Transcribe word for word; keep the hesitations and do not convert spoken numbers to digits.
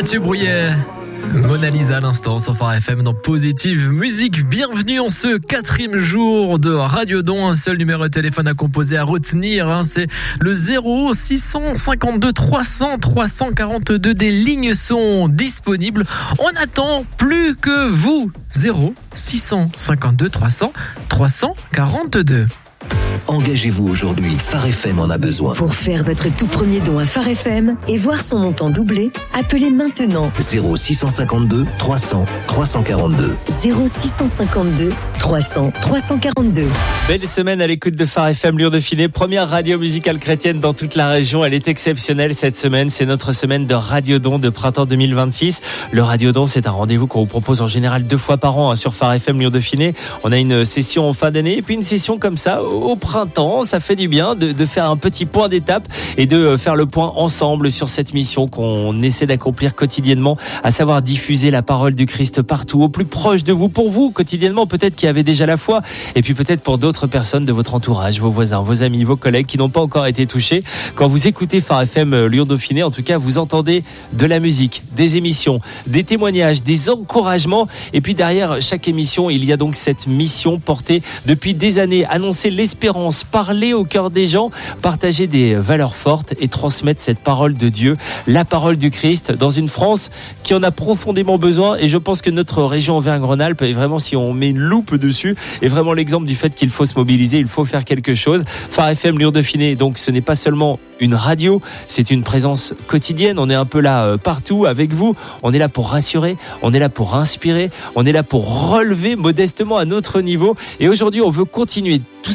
Mathieu Brouillet, Mona Lisa à l'instant sur Phare F M dans Positive Musique. Bienvenue en ce quatrième jour de Radiodon. Un seul numéro de téléphone à composer, à retenir, hein, c'est le zéro six cent cinquante-deux trois cents trois cent quarante-deux. Des lignes sont disponibles. On attend plus que vous. zéro six cent cinquante-deux trois cents trois cent quarante-deux. Engagez-vous aujourd'hui, Phare F M en a besoin. Pour faire votre tout premier don à Phare F M et voir son montant doubler, appelez maintenant zéro six cent cinquante-deux trois cents trois cent quarante-deux. zéro six cent cinquante-deux trois cents trois cent quarante-deux. Belle semaine à l'écoute de Phare F M Lyon-Dauphiné, première radio musicale chrétienne dans toute la région. Elle est exceptionnelle cette semaine, c'est notre semaine de Radiodon de printemps deux mille vingt-six. Le Radiodon, c'est un rendez-vous qu'on vous propose en général deux fois par an hein, sur Phare F M Lyon-Dauphiné. On a une session en fin d'année et puis une session comme ça au printemps. Ça fait du bien de, de faire un petit point d'étape et de faire le point ensemble sur cette mission qu'on essaie d'accomplir quotidiennement, à savoir diffuser la parole du Christ partout, au plus proche de vous, pour vous quotidiennement, peut-être qui avez déjà la foi, et puis peut-être pour d'autres personnes de votre entourage, vos voisins, vos amis, vos collègues qui n'ont pas encore été touchés. Quand vous écoutez Phare F M Lyon-Dauphiné, en tout cas, vous entendez de la musique, des émissions, des témoignages, des encouragements, et puis derrière chaque émission, il y a donc cette mission portée depuis des années, annoncer l'espérance, parler au cœur des gens, partager des valeurs fortes et transmettre cette parole de Dieu, la parole du Christ, dans une France qui en a profondément besoin. Et je pense que notre région Auvergne-Rhône-Alpes est vraiment, si on met une loupe dessus, est vraiment l'exemple du fait qu'il faut se mobiliser, il faut faire quelque chose. Phare F M Lyon-Dauphiné, donc ce n'est pas seulement une radio, c'est une présence quotidienne. On est un peu là euh, partout avec vous. On est là pour rassurer, on est là pour inspirer, on est là pour relever modestement à notre niveau. Et aujourd'hui, on veut continuer tout